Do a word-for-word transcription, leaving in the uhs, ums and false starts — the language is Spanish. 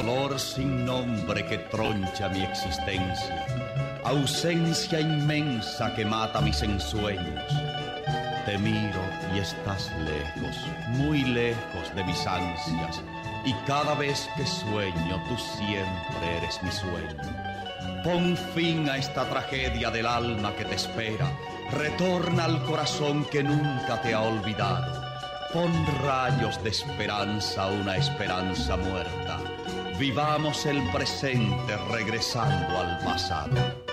dolor sin nombre que troncha mi existencia, ausencia inmensa que mata mis ensueños. Te miro y estás lejos, muy lejos de mis ansias, y cada vez que sueño tú siempre eres mi sueño. Pon fin a esta tragedia del alma que te espera, retorna al corazón que nunca te ha olvidado. Pon rayos de esperanza a una esperanza muerta. Vivamos el presente regresando al pasado.